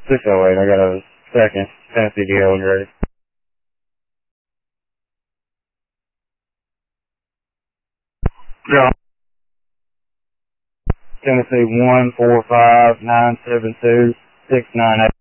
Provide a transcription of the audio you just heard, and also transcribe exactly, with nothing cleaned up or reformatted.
six oh eight, I got a second. Tennessee D L ready. Yeah. Tennessee one four five nine seven two six nine eight.